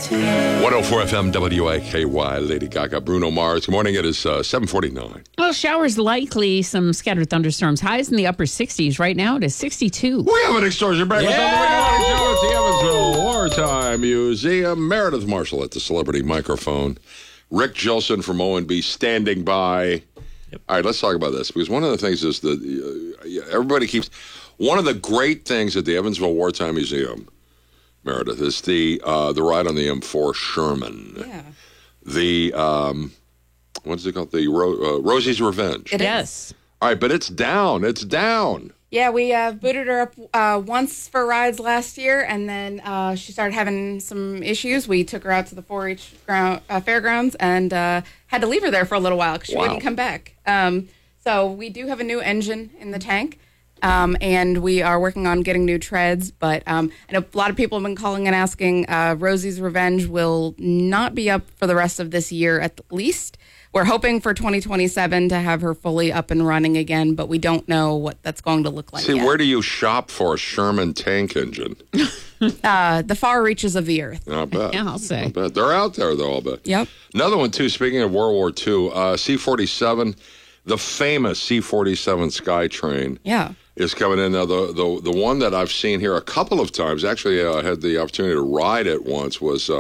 104 FM WIKY, Lady Gaga, Bruno Mars. Good morning. It is 7:49. Well, showers likely, some scattered thunderstorms. Highs in the upper 60s. Right now it is 62. We have an extortion breakfast on the Ricky Morning Show at the Evansville Wartime Museum. Meredith Marshall at the celebrity microphone. Rick Gilson from ONB standing by. Yep. All right, let's talk about this, because one of the things is that everybody keeps... One of the great things at the Evansville Wartime Museum, Meredith, is the ride on the M4 Sherman. Yeah. The, what's it called? The Rosie's Revenge. Yes. All right, but it's down. It's down. Yeah, we booted her up once for rides last year, and then she started having some issues. We took her out to the 4-H fairgrounds and had to leave her there for a little while because she wouldn't come back. So we do have a new engine in the tank. And we are working on getting new treads, but I know a lot of people have been calling and asking. Rosie's Revenge will not be up for the rest of this year at least. We're hoping for 2027 to have her fully up and running again, but we don't know what that's going to look like. See, yet. where do you shop for a Sherman tank engine? The far reaches of the earth. I bet. Yeah, I'll say. I bet. They're out there, though, I'll bet. Yep. Another one, too, speaking of World War II, C-47, the famous C-47 Skytrain. Yeah. Is coming in now. The one that I've seen here a couple of times, actually I had the opportunity to ride it once, was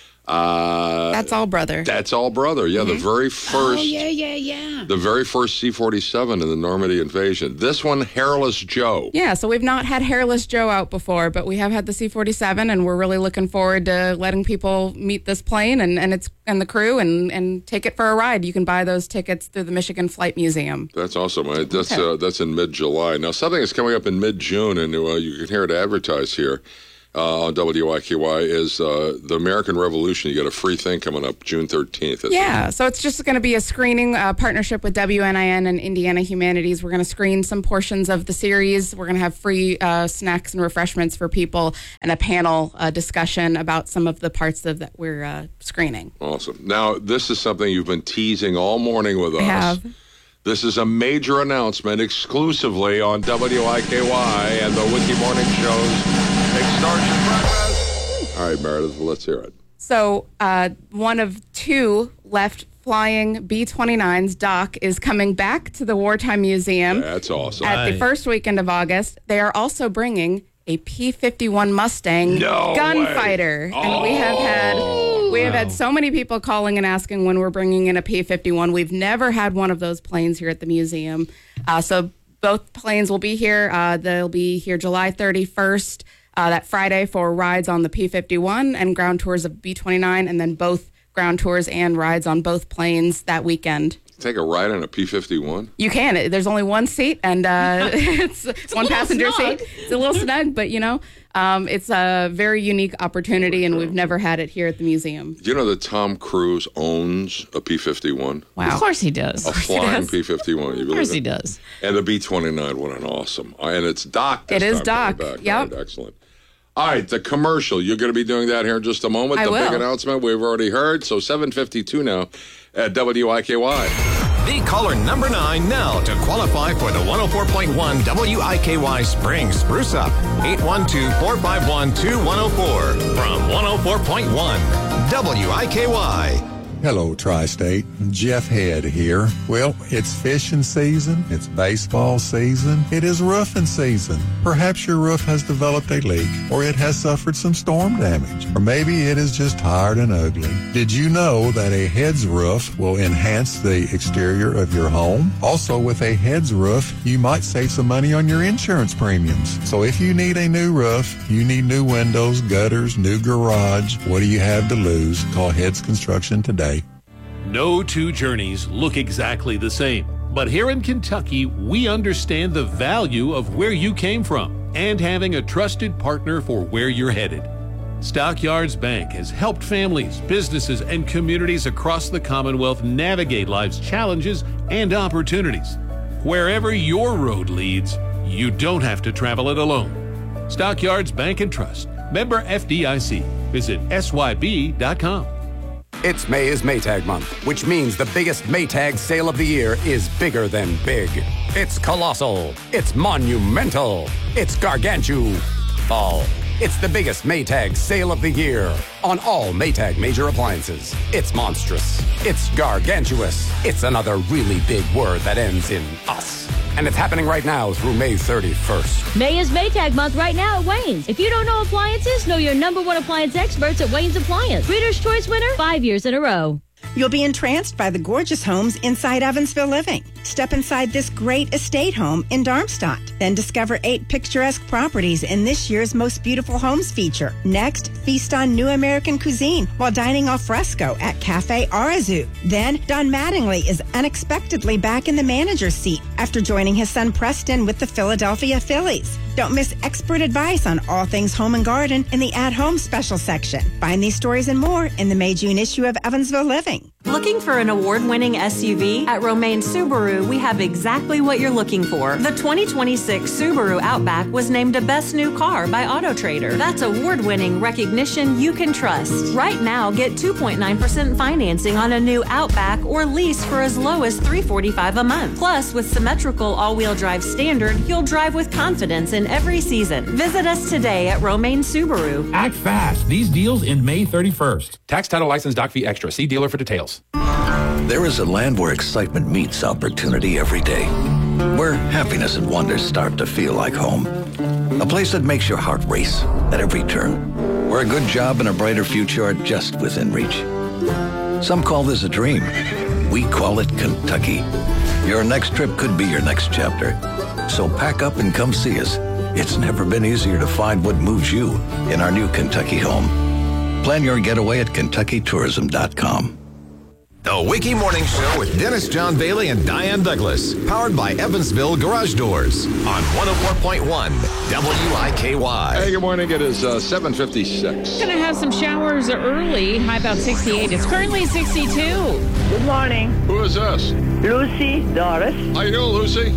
That's All Brother. That's All Brother. Yeah, the very first. Oh, yeah. The very first C-47 in the Normandy invasion. This one, Hairless Joe. Yeah, so we've not had Hairless Joe out before, but we have had the C-47, and we're really looking forward to letting people meet this plane and the crew and take it for a ride. You can buy those tickets through the Michigan Flight Museum. That's awesome. That's in mid-July. Now, something is coming up in mid-June, and you can hear it advertised here on WIKY, is the American Revolution. You got a free thing coming up June 13th. Yeah, so it's just going to be a screening partnership with WNIN and Indiana Humanities. We're going to screen some portions of the series. We're going to have free snacks and refreshments for people and a panel discussion about some of the parts that we're screening. Awesome. Now, this is something you've been teasing all morning with us. I have. This is a major announcement exclusively on WIKY and the Wiki Morning Show's Extortion Breakfast. All right, Meredith, well, let's hear it. So one of two left flying B-29s, Doc, is coming back to the Wartime Museum. That's awesome. At the first weekend of August. They are also bringing a P-51 Mustang gunfighter. And we have had so many people calling and asking when we're bringing in a P-51. We've never had one of those planes here at the museum. So both planes will be here. They'll be here July 31st. That Friday for rides on the P-51 and ground tours of B-29, and then both ground tours and rides on both planes that weekend. Take a ride on a P-51? You can. There's only one seat, and it's one passenger seat. It's a little snug, but, it's a very unique opportunity, and we've never had it here at the museum. Do you know that Tom Cruise owns a P-51? Wow. Of course he does. A flying P-51. Of course he does. And the B-29, what an awesome. And it's Doc this time. It is Doc. Yep. Right, excellent. All right, the commercial. You're going to be doing that here in just a moment. I will. Big announcement we've already heard. So 7:52 now at WIKY. Be caller number 9 now to qualify for the 104.1 WIKY Spring Spruce Up. 812-451-2104 from 104.1 WIKY. Hello, Tri-State. Jeff Head here. Well, it's fishing season. It's baseball season. It is roofing season. Perhaps your roof has developed a leak, or it has suffered some storm damage, or maybe it is just tired and ugly. Did you know that a Heads roof will enhance the exterior of your home? Also, with a Heads roof, you might save some money on your insurance premiums. So if you need a new roof, you need new windows, gutters, new garage, what do you have to lose? Call Heads Construction today. No two journeys look exactly the same, but here in Kentucky, we understand the value of where you came from and having a trusted partner for where you're headed. Stockyards Bank has helped families, businesses, and communities across the Commonwealth navigate life's challenges and opportunities. Wherever your road leads, you don't have to travel it alone. Stockyards Bank and Trust, member FDIC. Visit SYB.com. It's May is Maytag month, which means the biggest Maytag sale of the year is bigger than big. It's colossal. It's monumental. It's gargantuan. It's the biggest Maytag sale of the year on all Maytag major appliances. It's monstrous. It's gargantuous. It's another really big word that ends in us. And it's happening right now through May 31st. May is Maytag month right now at Wayne's. If you don't know appliances, know your #1 appliance experts at Wayne's Appliance. Reader's Choice winner 5 years in a row. You'll be entranced by the gorgeous homes inside Evansville Living. Step inside this great estate home in Darmstadt. Then discover 8 picturesque properties in this year's Most Beautiful Homes feature. Next, feast on new American cuisine while dining al fresco at Cafe Arazu. Then, Don Mattingly is unexpectedly back in the manager's seat after joining his son Preston with the Philadelphia Phillies. Don't miss expert advice on all things home and garden in the at-home special section. Find these stories and more in the May-June issue of Evansville Living. Looking for an award-winning SUV? At Romaine Subaru, we have exactly what you're looking for. The 2026 Subaru Outback was named a Best New Car by AutoTrader. That's award-winning recognition you can trust. Right now, get 2.9% financing on a new Outback or lease for as low as $345 a month. Plus, with symmetrical all-wheel drive standard, you'll drive with confidence in every season. Visit us today at Romaine Subaru. Act fast. These deals end May 31st. Tax, title, license, doc fee extra. See dealer for details. There is a land where excitement meets opportunity every day, where happiness and wonder start to feel like home. A place that makes your heart race at every turn, where a good job and a brighter future are just within reach. Some call this a dream. We call it Kentucky. Your next trip could be your next chapter. So pack up and come see us. It's never been easier to find what moves you in our new Kentucky home. Plan your getaway at KentuckyTourism.com. The Wiki Morning Show with Dennis John Bailey and Diane Douglas. Powered by Evansville Garage Doors on 104.1 WIKY. Hey, good morning. It is 7:56. Going to have some showers early. High about 68. It's currently 62. Good morning. Who is this? Lucy Doris. How you doing, Lucy?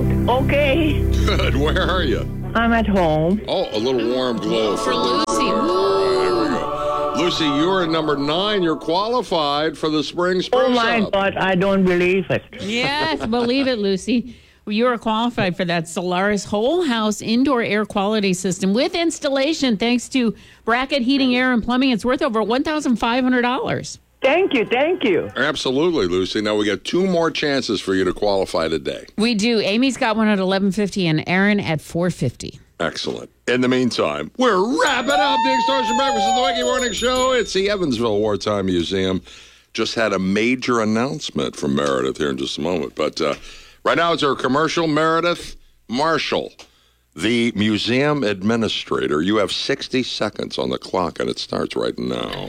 Okay. Good. Where are you? I'm at home. Oh, a little warm glow for Lucy. All right, here we go. Lucy, you're at number 9. You're qualified for the Spring Oh, my Sub. God. I don't believe it. Yes, believe it, Lucy. You are qualified for that Solaris whole house indoor air quality system with installation thanks to Bracket Heating, Air, and Plumbing. It's worth over $1,500. Thank you. Thank you. Absolutely, Lucy. Now we got 2 more chances for you to qualify today. We do. Amy's got one at $11.50 and Aaron at $4.50. Excellent. In the meantime, we're wrapping up the Extortion Breakfast of the Wiki Morning Show. It's the Evansville Wartime Museum. Just had a major announcement from Meredith here in just a moment. But right now it's our commercial. Meredith Marshall, the museum administrator. You have 60 seconds on the clock, and it starts right now.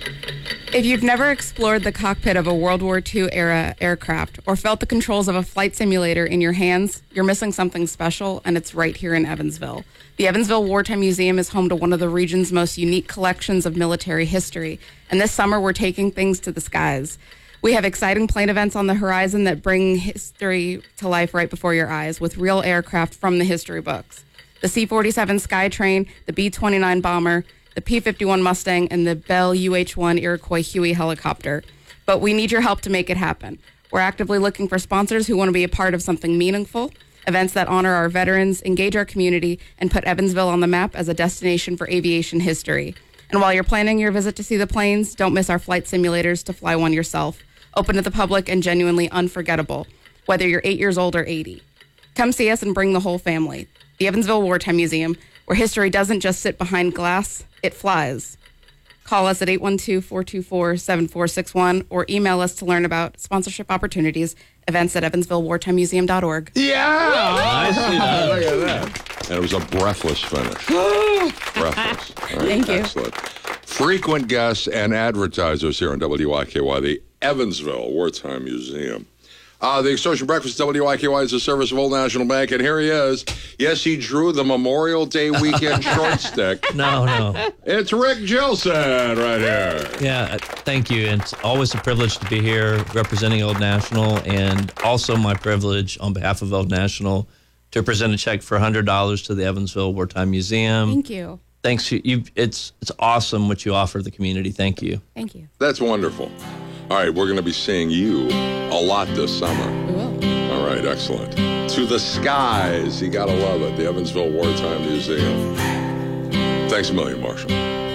If you've never explored the cockpit of a World War II-era aircraft or felt the controls of a flight simulator in your hands, you're missing something special, and it's right here in Evansville. The Evansville Wartime Museum is home to one of the region's most unique collections of military history, and this summer we're taking things to the skies. We have exciting plane events on the horizon that bring history to life right before your eyes with real aircraft from the history books. The C-47 Skytrain, the B-29 bomber, the P-51 Mustang, and the Bell UH-1 Iroquois Huey helicopter. But we need your help to make it happen. We're actively looking for sponsors who want to be a part of something meaningful, events that honor our veterans, engage our community, and put Evansville on the map as a destination for aviation history. And while you're planning your visit to see the planes, don't miss our flight simulators to fly one yourself. Open to the public and genuinely unforgettable, whether you're 8 years old or 80. Come see us and bring the whole family. The Evansville Wartime Museum, where history doesn't just sit behind glass, it flies. Call us at 812-424-7461 or email us to learn about sponsorship opportunities, events at evansvillewartimemuseum.org. Yeah! I see that. Look at that. And it was a breathless finish. Breathless. All right, Thank you. Excellent. Frequent guests and advertisers here on WIKY, the Evansville Wartime Museum. The Extortion Breakfast WIKY is a service of Old National Bank, and here he is. Yes, he drew the Memorial Day weekend short stick. No. It's Rick Gilson right here. Yeah, thank you. And it's always a privilege to be here representing Old National, and also my privilege on behalf of Old National to present a check for $100 to the Evansville Wartime Museum. Thank you. Thanks to you. It's awesome what you offer the community. Thank you. Thank you. That's wonderful. All right, we're going to be seeing you a lot this summer. We will. All right, excellent. To the skies. You got to love it. The Evansville Wartime Museum. Thanks a million, Marshall.